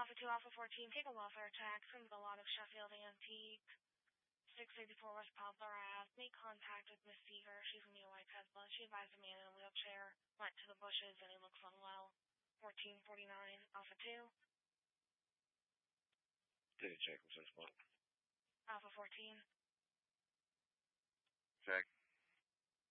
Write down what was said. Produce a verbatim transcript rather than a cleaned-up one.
Alpha two, Alpha fourteen, take a welfare check from the lot of Sheffield Antique, six eighty-four West Poplar Ave. Make contact with Miss Seaver. She's in a white Tesla. She advised a man in a wheelchair went to the bushes and he looks unwell. fourteen forty-nine, Alpha two. Did you check him six one? Alpha fourteen. Check.